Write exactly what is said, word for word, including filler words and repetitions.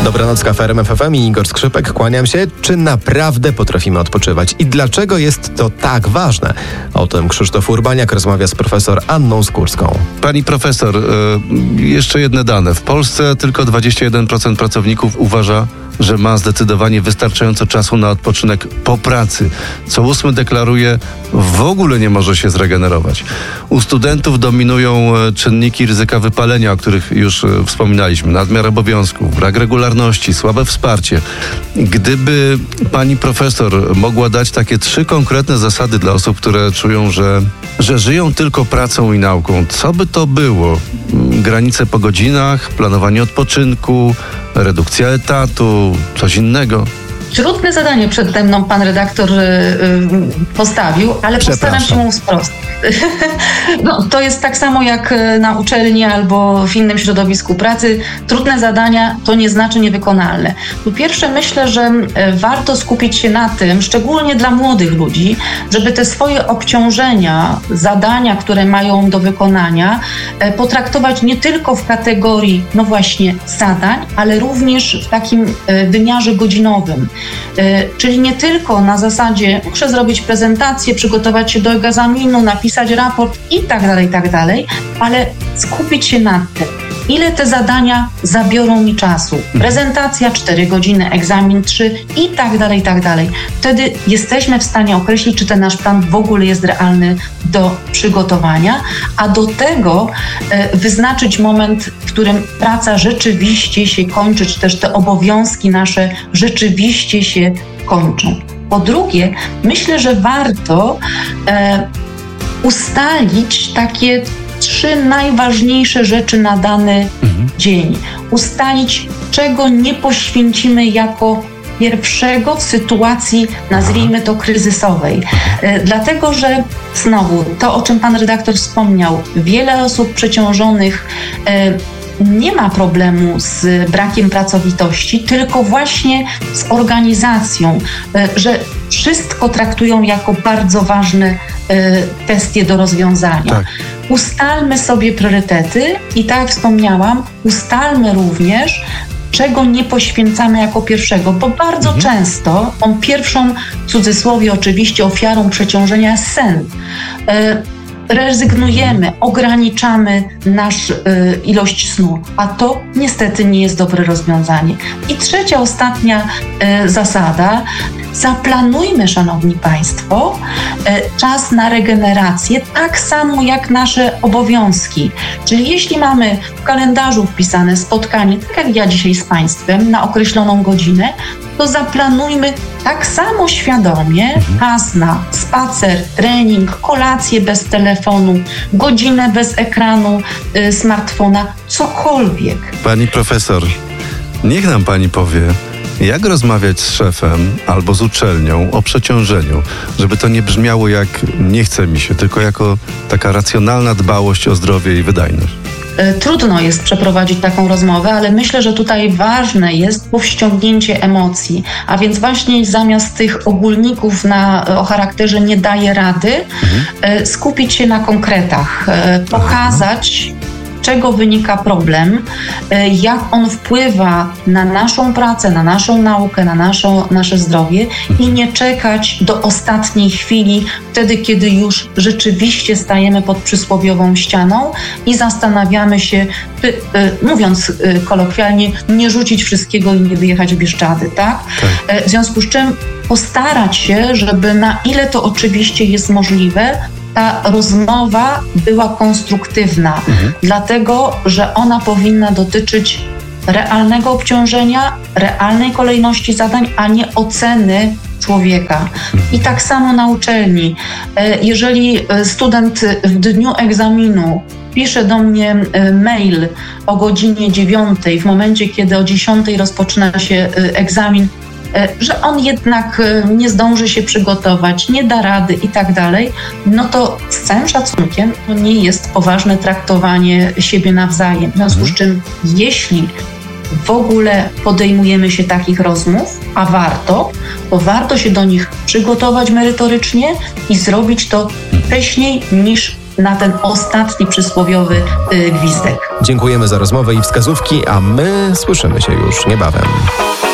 Dobranoc, K F R M F M i Igor Skrzypek. Kłaniam się. Czy naprawdę potrafimy odpoczywać? I dlaczego jest to tak ważne? O tym Krzysztof Urbaniak rozmawia z profesor Anną Skórską. Pani profesor, jeszcze jedne dane. W Polsce tylko dwadzieścia jeden procent pracowników uważa, że ma zdecydowanie wystarczająco czasu na odpoczynek po pracy. Co ósmy deklaruje, w ogóle nie może się zregenerować. U studentów dominują czynniki ryzyka wypalenia, o których już wspominaliśmy. Nadmiar obowiązków, brak regularności, słabe wsparcie. Gdyby pani profesor mogła dać takie trzy konkretne zasady dla osób, które czują, że, że żyją tylko pracą i nauką, co by to było? Granice po godzinach, planowanie odpoczynku, redukcja etatu, coś innego? Trudne zadanie przede mną pan redaktor yy, postawił, ale postaram się mu sprostać. No, to jest tak samo jak na uczelni albo w innym środowisku pracy. Trudne zadania to nie znaczy niewykonalne. Po pierwsze, myślę, że warto skupić się na tym, szczególnie dla młodych ludzi, żeby te swoje obciążenia, zadania, które mają do wykonania, potraktować nie tylko w kategorii, no właśnie, zadań, ale również w takim wymiarze godzinowym. Czyli nie tylko na zasadzie muszę zrobić prezentację, przygotować się do egzaminu, napisać raport i tak dalej, i tak dalej, ale skupić się na tym, ile te zadania zabiorą mi czasu. Prezentacja cztery godziny, egzamin trzy i tak dalej, i tak dalej. Wtedy jesteśmy w stanie określić, czy ten nasz plan w ogóle jest realny do przygotowania, a do tego e, wyznaczyć moment, w którym praca rzeczywiście się kończy, czy też te obowiązki nasze rzeczywiście się kończą. Po drugie, myślę, że warto e, ustalić takie trzy najważniejsze rzeczy na dany mhm. dzień. Ustalić, czego nie poświęcimy jako pierwszego w sytuacji, nazwijmy to, kryzysowej. E, dlatego, że znowu, to o czym pan redaktor wspomniał, wiele osób przeciążonych e, nie ma problemu z brakiem pracowitości, tylko właśnie z organizacją, że wszystko traktują jako bardzo ważne kwestie do rozwiązania. Tak. Ustalmy sobie priorytety i tak jak wspomniałam, ustalmy również, czego nie poświęcamy jako pierwszego, bo bardzo mhm. często tą pierwszą, w cudzysłowie oczywiście, ofiarą przeciążenia jest sen. Rezygnujemy, ograniczamy nasz y, ilość snu, a to niestety nie jest dobre rozwiązanie. I trzecia, ostatnia y, zasada. Zaplanujmy, szanowni państwo, y, czas na regenerację tak samo jak nasze obowiązki. Czyli jeśli mamy w kalendarzu wpisane spotkanie, tak jak ja dzisiaj z państwem, na określoną godzinę, to zaplanujmy tak samo świadomie czas na spacer, trening, kolację bez telefonu, godzinę bez ekranu y, smartfona, cokolwiek. Pani profesor, niech nam pani powie, jak rozmawiać z szefem albo z uczelnią o przeciążeniu, żeby to nie brzmiało jak nie chce mi się, tylko jako taka racjonalna dbałość o zdrowie i wydajność. Trudno jest przeprowadzić taką rozmowę, ale myślę, że tutaj ważne jest powściągnięcie emocji, a więc właśnie zamiast tych ogólników na, o charakterze nie daje rady, mhm. skupić się na konkretach, pokazać, czego wynika problem, jak on wpływa na naszą pracę, na naszą naukę, na naszą, nasze zdrowie i nie czekać do ostatniej chwili, wtedy, kiedy już rzeczywiście stajemy pod przysłowiową ścianą i zastanawiamy się, mówiąc kolokwialnie, nie rzucić wszystkiego i nie wyjechać w Bieszczady, tak? tak? W związku z czym postarać się, żeby na ile to oczywiście jest możliwe, ta rozmowa była konstruktywna, mhm. dlatego, że ona powinna dotyczyć realnego obciążenia, realnej kolejności zadań, a nie oceny człowieka. I tak samo na uczelni. Jeżeli student w dniu egzaminu pisze do mnie mail o godzinie dziewiątej, w momencie, kiedy o dziesiątej rozpoczyna się egzamin, że on jednak nie zdąży się przygotować, nie da rady i tak dalej, no to z całym szacunkiem to nie jest poważne traktowanie siebie nawzajem. W związku z czym, jeśli w ogóle podejmujemy się takich rozmów, a warto, to warto się do nich przygotować merytorycznie i zrobić to wcześniej niż na ten ostatni przysłowiowy y, gwizdek. Dziękujemy za rozmowę i wskazówki, a my słyszymy się już niebawem.